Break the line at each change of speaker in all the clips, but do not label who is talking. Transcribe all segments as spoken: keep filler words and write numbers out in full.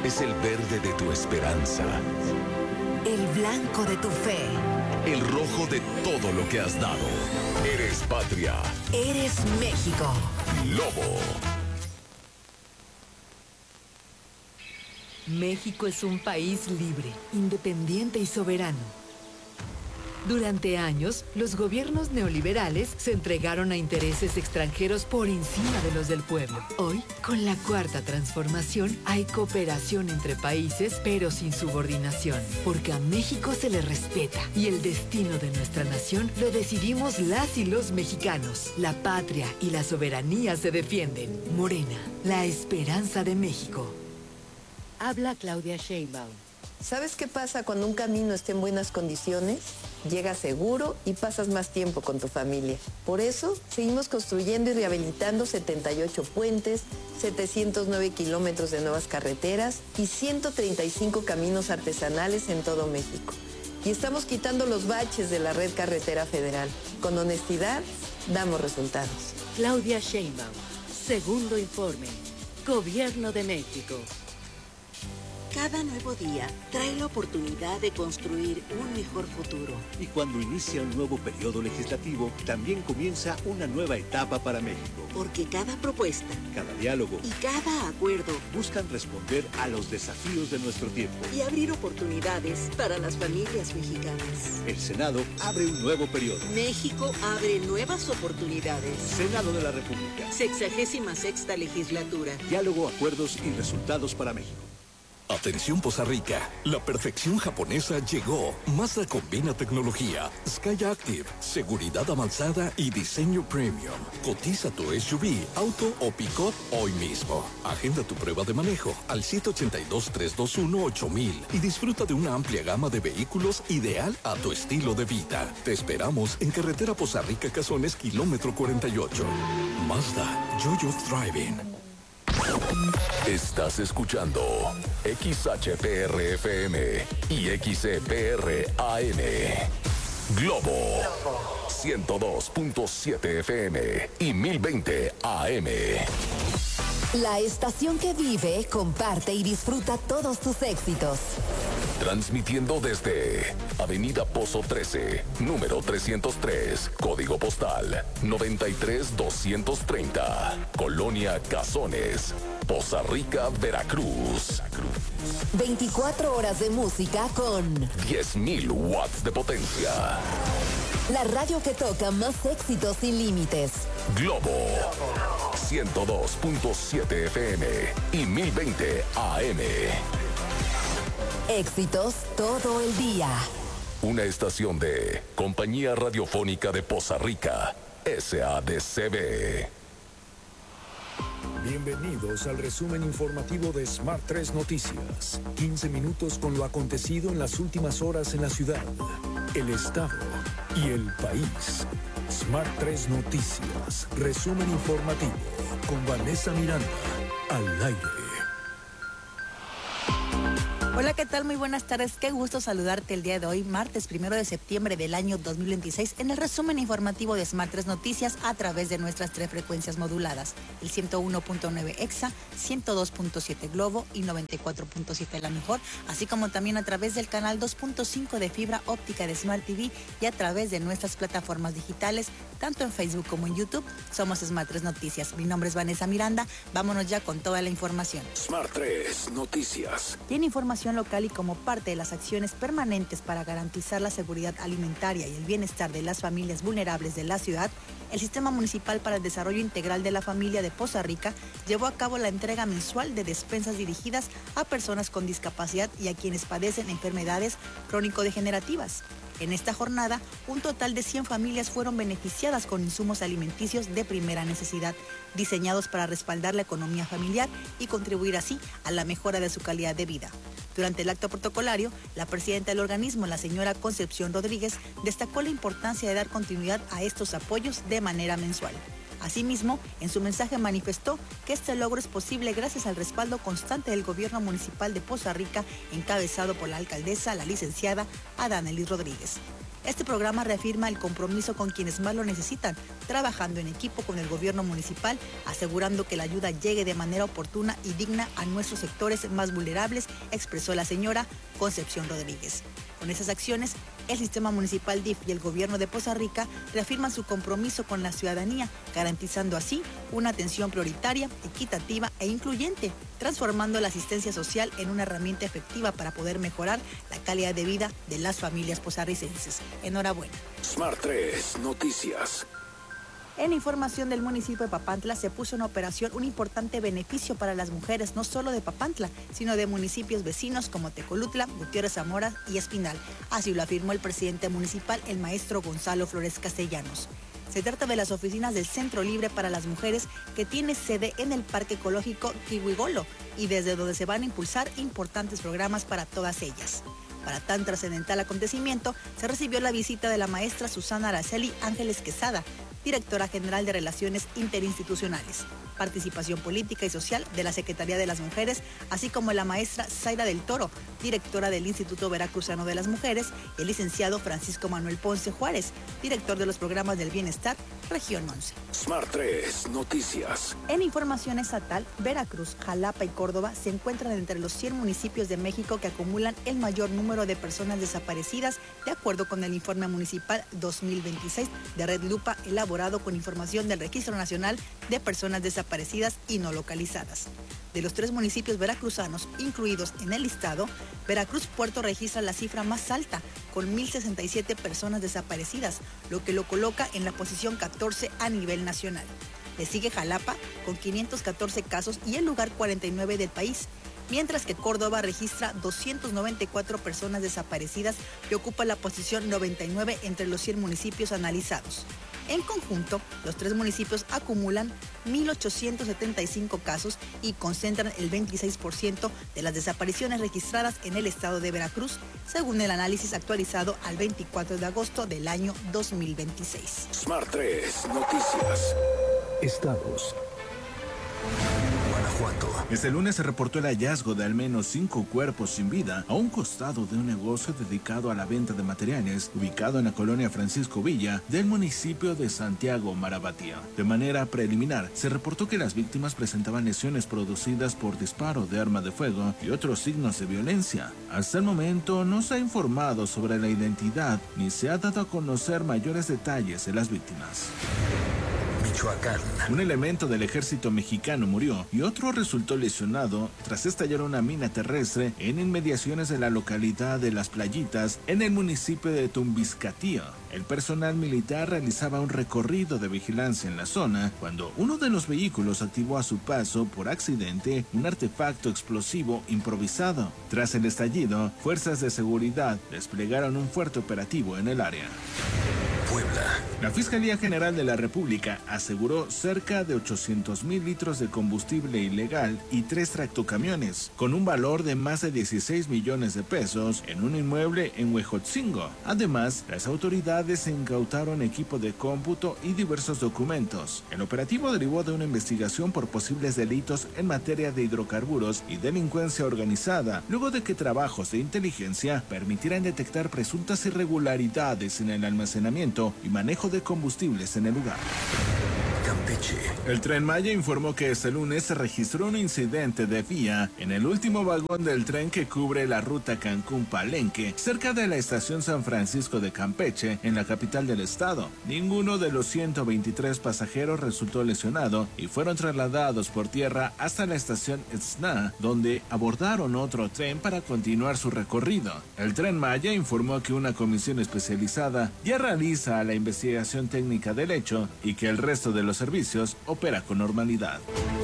Es el verde de tu esperanza.
El blanco de tu fe.
El rojo de todo lo que has dado. Eres patria.
Eres México.
Lobo.
México es un país libre, independiente y soberano. Durante años, los gobiernos neoliberales se entregaron a intereses extranjeros por encima de los del pueblo. Hoy, con la cuarta transformación, hay cooperación entre países, pero sin subordinación, porque a México se le respeta y el destino de nuestra nación lo decidimos las y los mexicanos. La patria y la soberanía se defienden. Morena, la esperanza de México.
Habla Claudia Sheinbaum.
¿Sabes qué pasa cuando un camino está en buenas condiciones? Llegas seguro y pasas más tiempo con tu familia. Por eso, seguimos construyendo y rehabilitando setenta y ocho puentes, setecientos nueve kilómetros de nuevas carreteras y ciento treinta y cinco caminos artesanales en todo México. Y estamos quitando los baches de la red carretera federal. Con honestidad, damos resultados.
Claudia Sheinbaum. Segundo informe. Gobierno de México.
Cada nuevo día trae la oportunidad de construir un mejor futuro.
Y cuando inicia un nuevo periodo legislativo, también comienza una nueva etapa para México.
Porque cada propuesta,
cada diálogo
y cada acuerdo
buscan responder a los desafíos de nuestro tiempo
y abrir oportunidades para las familias mexicanas.
El Senado abre un nuevo periodo.
México abre nuevas oportunidades.
Senado de la República.
Sexagésima sexta legislatura.
Diálogo, acuerdos y resultados para México.
Atención Poza Rica, la perfección japonesa llegó. Mazda combina tecnología, Sky Active, seguridad avanzada y diseño premium. Cotiza tu S U V, auto o pick-up hoy mismo. Agenda tu prueba de manejo al siete ocho dos, tres dos uno, ocho mil y disfruta de una amplia gama de vehículos ideal a tu estilo de vida. Te esperamos en Carretera Poza Rica Cazones, kilómetro cuarenta y ocho. Mazda, Joy of Driving. Estás escuchando X H P R F M y X E P R A M. Globo ciento dos punto siete F M y mil veinte A M.
La estación que vive, comparte y disfruta todos tus éxitos.
Transmitiendo desde Avenida Pozo trece, número trescientos tres, código postal noventa y tres doscientos treinta, Colonia Cazones, Poza Rica, Veracruz.
veinticuatro horas de música con
diez mil watts de potencia.
La radio que toca más éxitos sin límites.
Globo ciento dos punto siete F M y mil veinte A M.
Éxitos todo el día.
Una estación de Compañía Radiofónica de Poza Rica, S A D C B.
Bienvenidos al resumen informativo de Smart tres Noticias. quince minutos con lo acontecido en las últimas horas en la ciudad, el estado y el país. Smart tres Noticias, resumen informativo con Vanessa Miranda, al aire.
Hola, ¿qué tal? Muy buenas tardes. Qué gusto saludarte el día de hoy, martes primero de septiembre del año dos mil veintiséis, en el resumen informativo de Smart tres Noticias a través de nuestras tres frecuencias moduladas, el ciento uno punto nueve Exa, ciento dos punto siete Globo y noventa y cuatro punto siete La Mejor, así como también a través del canal dos punto cinco de fibra óptica de Smart T V y a través de nuestras plataformas digitales, tanto en Facebook como en YouTube. Somos Smart tres Noticias. Mi nombre es Vanessa Miranda. Vámonos ya con toda la información.
Smart tres Noticias.
Tiene información local y como parte de las acciones permanentes para garantizar la seguridad alimentaria y el bienestar de las familias vulnerables de la ciudad, el Sistema Municipal para el Desarrollo Integral de la Familia de Poza Rica llevó a cabo la entrega mensual de despensas dirigidas a personas con discapacidad y a quienes padecen enfermedades crónico-degenerativas. En esta jornada, un total de cien familias fueron beneficiadas con insumos alimenticios de primera necesidad, diseñados para respaldar la economía familiar y contribuir así a la mejora de su calidad de vida. Durante el acto protocolario, la presidenta del organismo, la señora Concepción Rodríguez, destacó la importancia de dar continuidad a estos apoyos de manera mensual. Asimismo, en su mensaje manifestó que este logro es posible gracias al respaldo constante del gobierno municipal de Poza Rica, encabezado por la alcaldesa, la licenciada Adanelis Rodríguez. Este programa reafirma el compromiso con quienes más lo necesitan, trabajando en equipo con el gobierno municipal, asegurando que la ayuda llegue de manera oportuna y digna a nuestros sectores más vulnerables, expresó la señora Concepción Rodríguez. Con esas acciones, el sistema municipal D I F y el gobierno de Poza Rica reafirman su compromiso con la ciudadanía, garantizando así una atención prioritaria, equitativa e incluyente, transformando la asistencia social en una herramienta efectiva para poder mejorar la calidad de vida de las familias pozarricenses. Enhorabuena.
Smart tres Noticias.
En información del municipio de Papantla, se puso en operación un importante beneficio para las mujeres, no solo de Papantla, sino de municipios vecinos como Tecolutla, Gutiérrez Zamora y Espinal. Así lo afirmó el presidente municipal, el maestro Gonzalo Flores Castellanos. Se trata de las oficinas del Centro Libre para las Mujeres, que tiene sede en el Parque Ecológico Kihuigolo, y desde donde se van a impulsar importantes programas para todas ellas. Para tan trascendental acontecimiento, se recibió la visita de la maestra Susana Araceli Ángeles Quesada, directora general de Relaciones Interinstitucionales, Participación Política y Social de la Secretaría de las Mujeres, así como la maestra Zaira del Toro, directora del Instituto Veracruzano de las Mujeres, y el licenciado Francisco Manuel Ponce Juárez, director de los Programas del Bienestar, Región once.
Smart tres Noticias.
En información estatal, Veracruz, Jalapa y Córdoba se encuentran entre los cien municipios de México que acumulan el mayor número de personas desaparecidas, de acuerdo con el informe municipal dos mil veintiséis de Red Lupa, elaborado con información del Registro Nacional de Personas Desaparecidas y No Localizadas. De los tres municipios veracruzanos incluidos en el listado, Veracruz Puerto registra la cifra más alta, con mil sesenta y siete personas desaparecidas, lo que lo coloca en la posición catorce a nivel nacional. Le sigue Jalapa, con quinientos catorce casos y el lugar cuarenta y nueve del país, mientras que Córdoba registra doscientas noventa y cuatro personas desaparecidas y ocupa la posición noventa y nueve entre los cien municipios analizados. En conjunto, los tres municipios acumulan mil ochocientos setenta y cinco casos y concentran el veintiséis por ciento de las desapariciones registradas en el estado de Veracruz, según el análisis actualizado al veinticuatro de agosto del año dos mil veintiséis.
Smart tres Noticias. Estados. Guanajuato.
Este lunes se reportó el hallazgo de al menos cinco cuerpos sin vida a un costado de un negocio dedicado a la venta de materiales ubicado en la colonia Francisco Villa del municipio de Santiago Marabatia. De manera preliminar, se reportó que las víctimas presentaban lesiones producidas por disparo de arma de fuego y otros signos de violencia. Hasta el momento no se ha informado sobre la identidad ni se ha dado a conocer mayores detalles de las víctimas.
Michoacán.
Un elemento del ejército mexicano murió y otro resultó lesionado tras estallar una mina terrestre en inmediaciones de la localidad de Las Playitas, en el municipio de Tumbiscatío. El personal militar realizaba un recorrido de vigilancia en la zona cuando uno de los vehículos activó a su paso por accidente un artefacto explosivo improvisado. Tras el estallido, fuerzas de seguridad desplegaron un fuerte operativo en el área.
Puebla.
La Fiscalía General de la República aseguró cerca de ochocientos mil litros de combustible ilegal y tres tractocamiones, con un valor de más de dieciséis millones de pesos en un inmueble en Huejotzingo. Además, las autoridades incautaron equipo de cómputo y diversos documentos. El operativo derivó de una investigación por posibles delitos en materia de hidrocarburos y delincuencia organizada, luego de que trabajos de inteligencia permitieran detectar presuntas irregularidades en el almacenamiento y manejo de combustibles en el lugar.
Campeche.
El Tren Maya informó que este lunes se registró un incidente de vía en el último vagón del tren que cubre la ruta Cancún-Palenque, cerca de la estación San Francisco de Campeche, en la capital del estado. Ninguno de los ciento veintitrés pasajeros resultó lesionado y fueron trasladados por tierra hasta la estación Etzna, donde abordaron otro tren para continuar su recorrido. El Tren Maya informó que una comisión especializada ya realiza la investigación técnica del hecho y que el resto de los servicios opera con normalidad.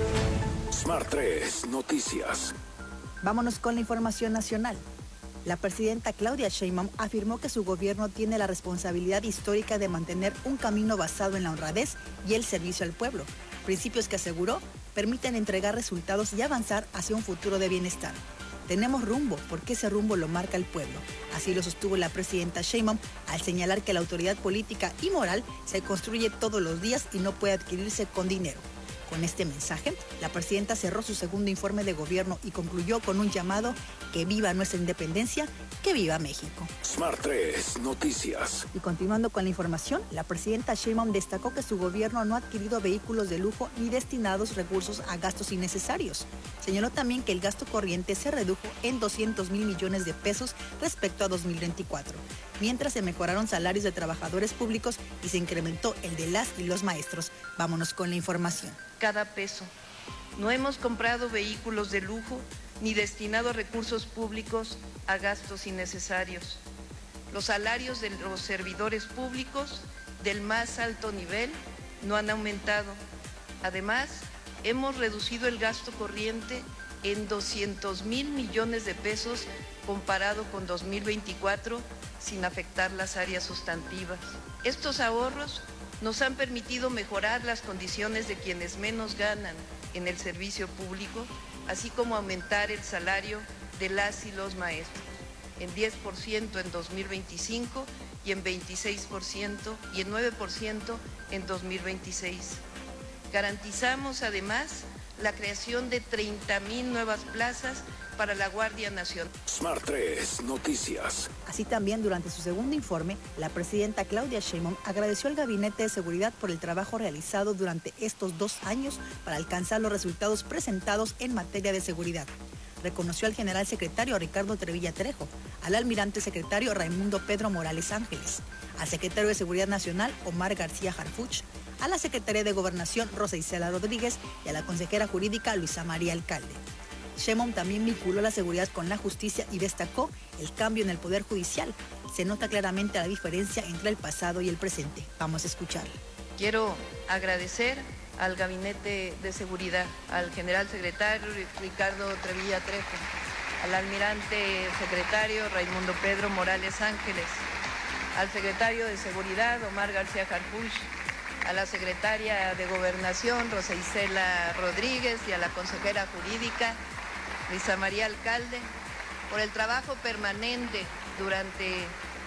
Smart tres Noticias.
Vámonos con la información nacional. La presidenta Claudia Sheinbaum afirmó que su gobierno tiene la responsabilidad histórica de mantener un camino basado en la honradez y el servicio al pueblo, principios que aseguró permiten entregar resultados y avanzar hacia un futuro de bienestar. Tenemos rumbo, porque ese rumbo lo marca el pueblo. Así lo sostuvo la presidenta Sheinbaum al señalar que la autoridad política y moral se construye todos los días y no puede adquirirse con dinero. Con este mensaje, la presidenta cerró su segundo informe de gobierno y concluyó con un llamado: que viva nuestra independencia, que viva México.
Smart tres Noticias.
Y continuando con la información, la presidenta Sheinbaum destacó que su gobierno no ha adquirido vehículos de lujo ni destinados recursos a gastos innecesarios. Señaló también que el gasto corriente se redujo en doscientos mil millones de pesos respecto a dos mil veinticuatro, mientras se mejoraron salarios de trabajadores públicos y se incrementó el de las y los maestros. Vámonos con la información.
Cada peso. No hemos comprado vehículos de lujo ni destinado recursos públicos a gastos innecesarios. Los salarios de los servidores públicos del más alto nivel no han aumentado. Además, hemos reducido el gasto corriente en doscientos mil millones de pesos comparado con dos mil veinticuatro, sin afectar las áreas sustantivas. Estos ahorros nos han permitido mejorar las condiciones de quienes menos ganan en el servicio público, así como aumentar el salario de las y los maestros en diez por ciento en dos mil veinticinco y en veintiséis por ciento y en nueve por ciento en dos mil veintiséis. Garantizamos además la creación de treinta mil nuevas plazas para la Guardia Nacional.
Smart tres Noticias.
Así también, durante su segundo informe, la presidenta Claudia Sheinbaum agradeció al Gabinete de Seguridad por el trabajo realizado durante estos dos años para alcanzar los resultados presentados en materia de seguridad. Reconoció al general secretario Ricardo Trevilla Trejo, al almirante secretario Raimundo Pedro Morales Ángeles, al secretario de Seguridad Nacional Omar García Harfuch, a la secretaria de Gobernación Rosa Isela Rodríguez y a la consejera jurídica Luisa María Alcalde. Sheinbaum también vinculó la seguridad con la justicia y destacó el cambio en el Poder Judicial. Se nota claramente la diferencia entre el pasado y el presente. Vamos a escucharla.
Quiero agradecer al Gabinete de Seguridad, al general secretario Ricardo Trevilla Trejo, al almirante secretario Raimundo Pedro Morales Ángeles, al secretario de Seguridad Omar García Harfuch, a la secretaria de Gobernación Rosa Isela Rodríguez y a la consejera jurídica Luisa María Alcalde, por el trabajo permanente durante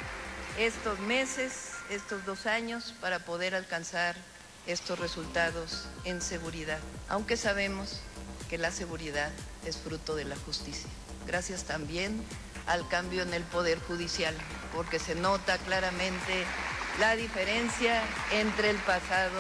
estos meses, estos dos años, para poder alcanzar estos resultados en seguridad, aunque sabemos que la seguridad es fruto de la justicia. Gracias también al cambio en el Poder Judicial, porque se nota claramente la diferencia entre el pasado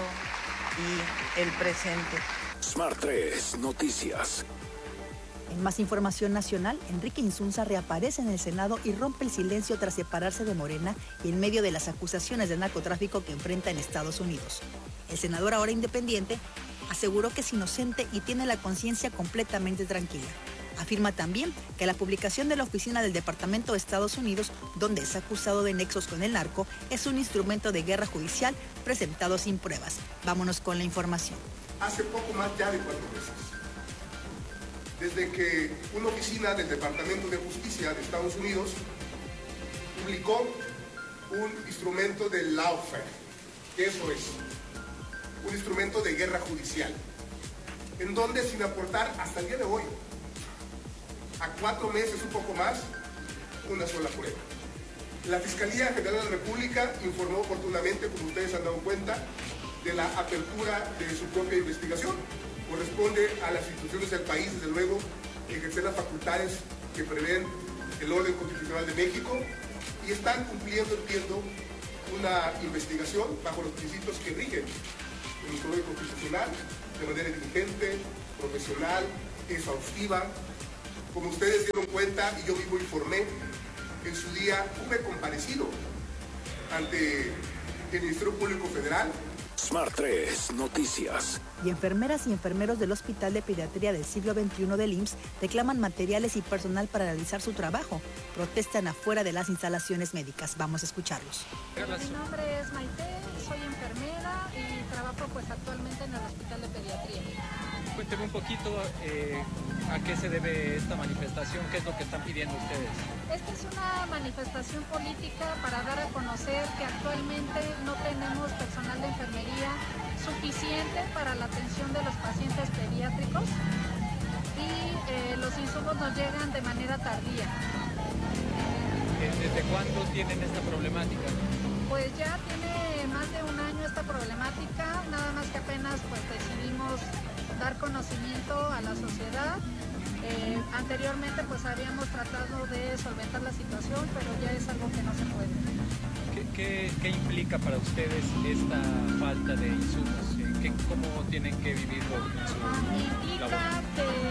y el presente.
Smart tres Noticias.
En más información nacional, Enrique Insunza reaparece en el Senado y rompe el silencio tras separarse de Morena y en medio de las acusaciones de narcotráfico que enfrenta en Estados Unidos. El senador, ahora independiente, aseguró que es inocente y tiene la conciencia completamente tranquila. Afirma también que la publicación de la oficina del Departamento de Estados Unidos, donde es acusado de nexos con el narco, es un instrumento de guerra judicial presentado sin pruebas. Vámonos con la información.
Hace poco más ya de cuatro meses, desde que una oficina del Departamento de Justicia de Estados Unidos publicó un instrumento de lawfare, que eso es, un instrumento de guerra judicial, en donde, sin aportar hasta el día de hoy, a cuatro meses, un poco más, una sola prueba. La Fiscalía General de la República informó oportunamente, como ustedes han dado cuenta, de la apertura de su propia investigación. Corresponde a las instituciones del país, desde luego, ejercer las facultades que prevén el orden constitucional de México y están cumpliendo, entiendo, una investigación bajo los principios que rigen el orden constitucional de manera diligente, profesional, exhaustiva. Como ustedes dieron cuenta y yo mismo informé, en su día hube comparecido ante el Ministerio Público Federal.
Smart tres Noticias.
Y enfermeras y enfermeros del Hospital de Pediatría del Siglo veintiuno del I M S S reclaman materiales y personal para realizar su trabajo. Protestan afuera de las instalaciones médicas. Vamos a escucharlos.
Mi nombre es Maite, soy enfermera y trabajo pues actualmente en el Hospital de Pediatría.
Cuénteme un poquito eh, a qué se debe esta manifestación, qué es lo que están pidiendo ustedes.
Esta es una manifestación política para dar a conocer que actualmente no tenemos personal de enfermería suficiente para la atención de los pacientes pediátricos y eh, los insumos nos llegan de manera tardía.
¿Desde cuándo tienen esta problemática?
Pues ya tiene más de un año esta problemática, nada más que apenas pues decidimos dar conocimiento a la sociedad. Eh, anteriormente pues habíamos tratado de solventar la situación, pero ya es algo que no se puede.
¿Qué, qué, qué implica para ustedes esta falta de insumos? ¿Qué, ¿Cómo tienen que vivirlo en su
Implica
labor?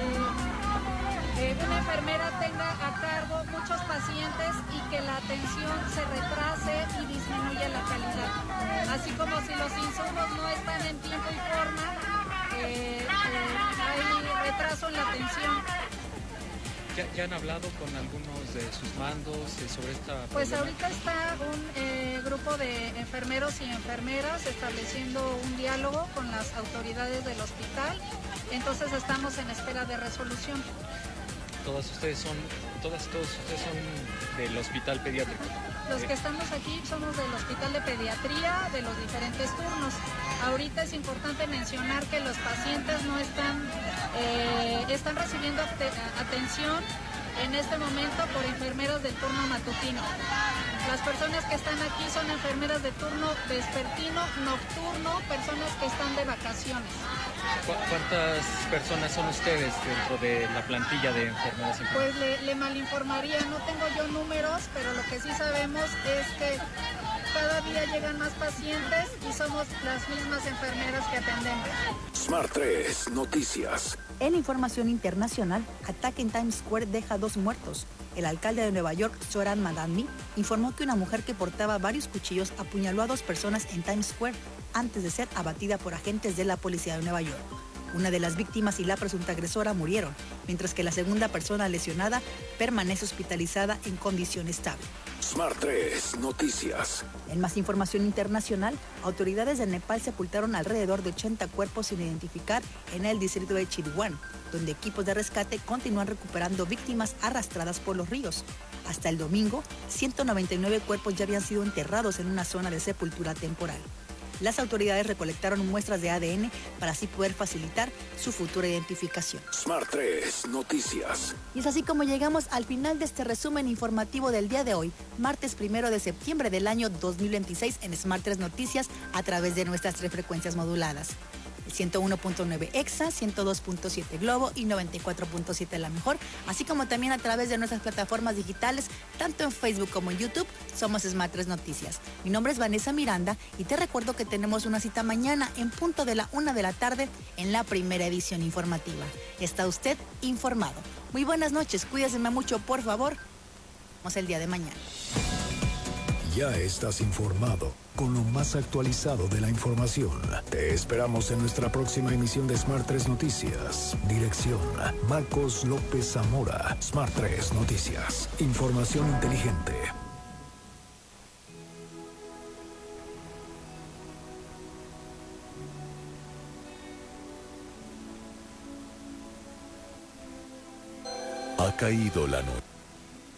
que eh, una enfermera tenga a cargo muchos pacientes y que la atención se retrase y disminuya la calidad. Así como si los insumos no están en tiempo y forma, eh, eh, hay retraso en la atención.
¿Ya, ¿Ya han hablado con algunos de sus mandos eh, sobre esta
Pues
problema?
ahorita está un eh, grupo de enfermeros y enfermeras estableciendo un diálogo con las autoridades del hospital, entonces estamos en espera de resolución.
Todas ustedes son, todas, todos ustedes son del hospital pediátrico.
Los que estamos aquí somos del Hospital de Pediatría, de los diferentes turnos. Ahorita es importante mencionar que los pacientes no están, eh, están recibiendo atención en este momento por enfermeras del turno matutino. Las personas que están aquí son enfermeras de turno vespertino, nocturno, personas que están de vacaciones.
¿Cuántas personas son ustedes dentro de la plantilla de enfermeras y enfermeras?
Pues le, le malinformaría, no tengo yo números, pero lo que sí sabemos es que cada día llegan más pacientes y somos las mismas enfermeras que atendemos.
Smart tres Noticias.
En información internacional, ataque en Times Square deja dos muertos. El alcalde de Nueva York, Zohran Mamdani, informó que una mujer que portaba varios cuchillos apuñaló a dos personas en Times Square antes de ser abatida por agentes de la policía de Nueva York. Una de las víctimas y la presunta agresora murieron, mientras que la segunda persona lesionada permanece hospitalizada en condición estable.
Smart tres Noticias.
En más información internacional, autoridades de Nepal sepultaron alrededor de ochenta cuerpos sin identificar en el distrito de Chitwan, donde equipos de rescate continúan recuperando víctimas arrastradas por los ríos. Hasta el domingo, ciento noventa y nueve cuerpos ya habían sido enterrados en una zona de sepultura temporal. Las autoridades recolectaron muestras de A D N para así poder facilitar su futura identificación.
Smart tres Noticias.
Y es así como llegamos al final de este resumen informativo del día de hoy, martes primero de septiembre del año dos mil veintiséis en Smart tres Noticias a través de nuestras tres frecuencias moduladas. ciento uno punto nueve Exa, ciento dos punto siete Globo y noventa y cuatro punto siete La Mejor, así como también a través de nuestras plataformas digitales, tanto en Facebook como en YouTube, somos Smart tres Noticias. Mi nombre es Vanessa Miranda y te recuerdo que tenemos una cita mañana en punto de la una de la tarde en la primera edición informativa. Está usted informado. Muy buenas noches, cuídese mucho, por favor. Nos vemos el día de mañana.
Ya estás informado con lo más actualizado de la información. Te esperamos en nuestra próxima emisión de Smart tres Noticias. Dirección: Marcos López Zamora. Smart tres Noticias. Información inteligente.
Ha caído la noche.